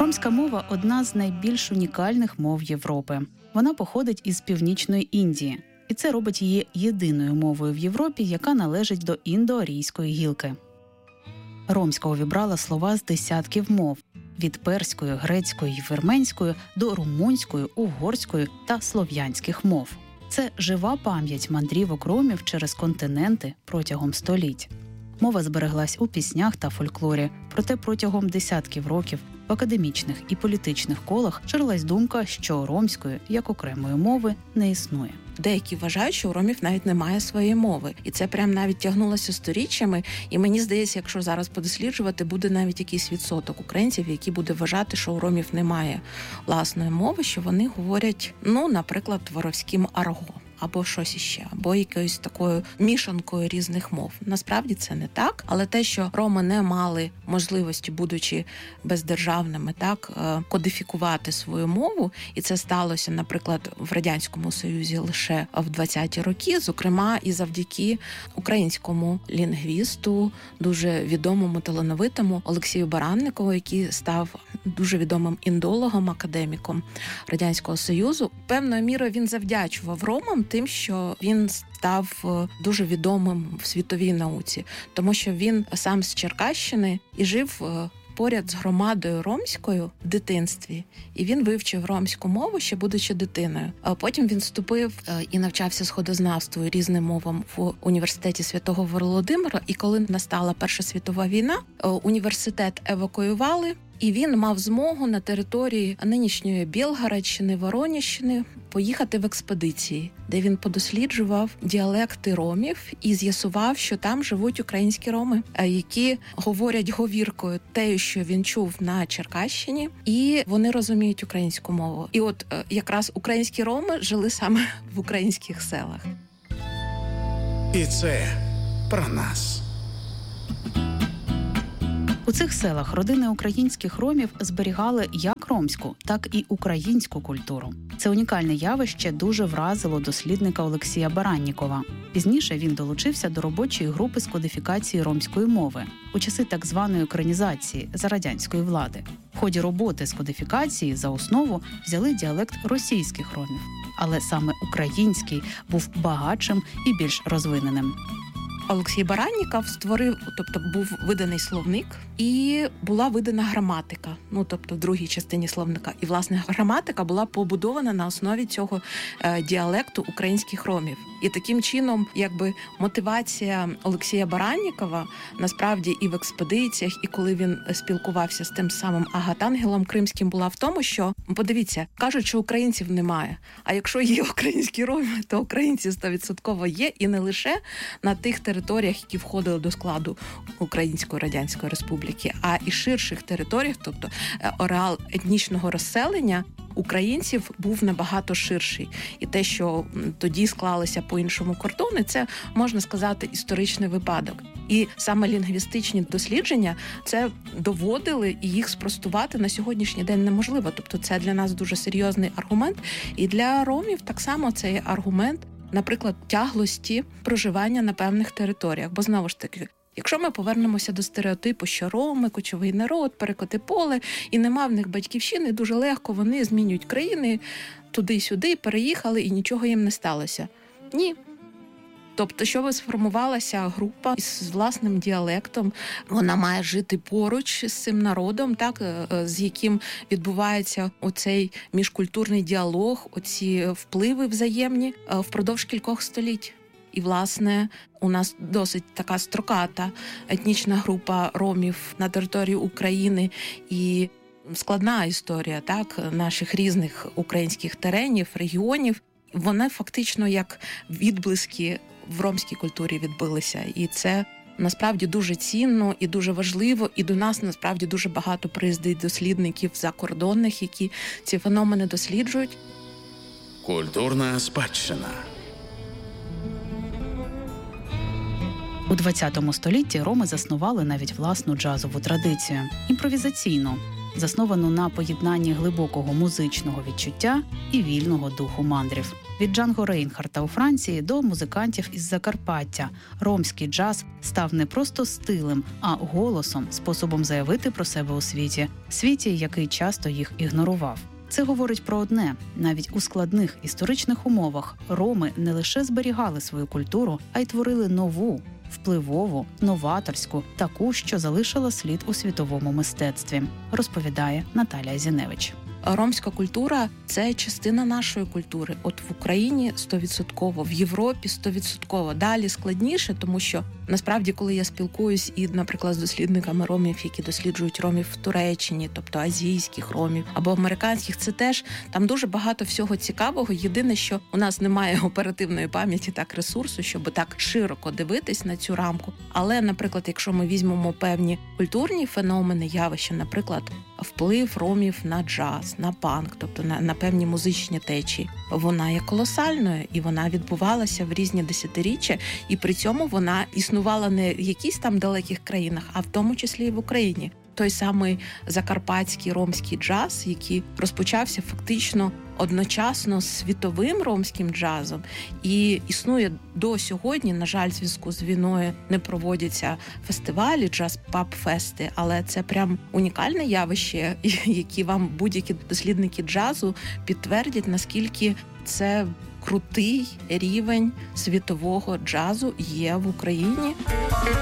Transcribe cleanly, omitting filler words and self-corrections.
Ромська мова – одна з найбільш унікальних мов Європи. Вона походить із Північної Індії. І це робить її єдиною мовою в Європі, яка належить до індоарійської гілки. Ромська увібрала слова з десятків мов – від перської, грецької й вірменської до румунської, угорської та слов'янських мов. Це жива пам'ять мандрівок ромів через континенти протягом століть. Мова збереглась у піснях та фольклорі, проте протягом десятків років в академічних і політичних колах ширилась думка, що ромської, як окремої мови, не існує. Деякі вважають, що у ромів навіть немає своєї мови. І це прям навіть тягнулося сторіччями. І мені здається, якщо зараз подосліджувати, буде навіть якийсь відсоток українців, які буде вважати, що у ромів немає власної мови, що вони говорять, наприклад, воровським арго. Або щось іще, або якоюсь такою мішанкою різних мов. Насправді це не так, але те, що роми не мали можливості, будучи бездержавними, кодифікувати свою мову, і це сталося, наприклад, в Радянському Союзі лише в 20-ті роки, зокрема і завдяки українському лінгвісту, дуже відомому, талановитому Олексію Баранникову, який став дуже відомим індологом, академіком Радянського Союзу. Певною мірою він завдячував ромам тим, що він став дуже відомим в світовій науці, тому що він сам з Черкащини і жив поряд з громадою ромською в дитинстві, і він вивчив ромську мову, ще будучи дитиною. А потім він вступив і навчався сходознавству і різним мовам в університеті Святого Володимира, і коли настала Перша світова війна, університет евакуювали, і він мав змогу на території нинішньої Білгородщини, Воронежщини поїхати в експедиції, де він подосліджував діалекти ромів і з'ясував, що там живуть українські роми, які говорять говіркою те, що він чув на Черкащині, і вони розуміють українську мову. І от якраз українські роми жили саме в українських селах. І це про нас. У цих селах родини українських ромів зберігали як ромську, так і українську культуру. Це унікальне явище дуже вразило дослідника Олексія Бараннікова. Пізніше він долучився до робочої групи з кодифікації ромської мови у часи так званої українізації за радянської влади. В ході роботи з кодифікації за основу взяли діалект російських ромів. Але саме український був багатшим і більш розвиненим. Олексій Баранніков створив, був виданий словник і була видана граматика, в другій частині словника. І, власне, граматика була побудована на основі цього діалекту українських ромів. І таким чином, мотивація Олексія Бараннікова, насправді, і в експедиціях, і коли він спілкувався з тим самим Агатангелом Кримським, була в тому, що, подивіться, кажуть, що українців немає. А якщо є українські роми, то українці 100% є, і не лише на тих територіях, які входили до складу Української Радянської Республіки, а і ширших територіях, тобто ареал етнічного розселення українців був набагато ширший. І те, що тоді склалися по іншому кордони, це, можна сказати, історичний випадок. І саме лінгвістичні дослідження це доводили, і їх спростувати на сьогоднішній день неможливо. Тобто це для нас дуже серйозний аргумент. І для ромів так само це є аргумент, наприклад, тяглості проживання на певних територіях. Бо, знову ж таки, якщо ми повернемося до стереотипу, що роми, кочовий народ, перекоти поле, і нема в них батьківщини, дуже легко вони змінюють країни, туди-сюди, переїхали, і нічого їм не сталося. Ні. Тобто, щоб сформувалася група із власним діалектом, вона має жити поруч з цим народом, з яким відбувається оцей міжкультурний діалог, оці впливи взаємні впродовж кількох століть. І, власне, у нас досить така строката етнічна група ромів на території України і складна історія, наших різних українських теренів, регіонів. Вони фактично як відблиски в ромській культурі відбилися. І це насправді дуже цінно і дуже важливо. І до нас насправді дуже багато приїздить дослідників закордонних, які ці феномени досліджують. Культурна спадщина. У ХХ столітті роми заснували навіть власну джазову традицію – імпровізаційну. засновану на поєднанні глибокого музичного відчуття і вільного духу мандрів. Від Джанго Рейнхарта у Франції до музикантів із Закарпаття ромський джаз став не просто стилем, а голосом, способом заявити про себе у світі, який часто їх ігнорував. Це говорить про одне – навіть у складних історичних умовах роми не лише зберігали свою культуру, а й творили нову, впливову, новаторську, таку, що залишила слід у світовому мистецтві, розповідає Наталія Зіневич. Ромська культура – це частина нашої культури. От в Україні 100%, в Європі 100%. Далі складніше, тому що насправді, коли я спілкуюсь і, наприклад, з дослідниками ромів, які досліджують ромів в Туреччині, тобто азійських ромів або американських, це теж там дуже багато всього цікавого. Єдине, що у нас немає оперативної пам'яті, так ресурсу, щоб так широко дивитись на цю рамку. Але, наприклад, якщо ми візьмемо певні культурні феномени, явища, наприклад, вплив ромів на джаз, на панк, тобто на певні музичні течії, вона є колосальною, і вона відбувалася в різні десятиріччя, і при цьому вона існувала не в якісь там далеких країнах, а в тому числі і в Україні. Той самий закарпатський ромський джаз, який розпочався фактично одночасно з світовим ромським джазом і існує до сьогодні. На жаль, в зв'язку з війною не проводяться фестивалі, джаз-паб-фести, але це прям унікальне явище, які вам будь-які дослідники джазу підтвердять, наскільки це крутий рівень світового джазу є в Україні.